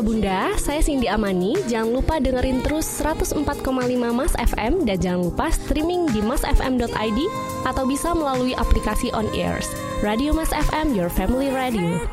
Bunda, saya Cindy Amani. Jangan lupa dengerin terus 104,5 Mas FM dan jangan lupa streaming di masfm.id atau bisa melalui aplikasi On Airs. Radio Mas FM, your family radio.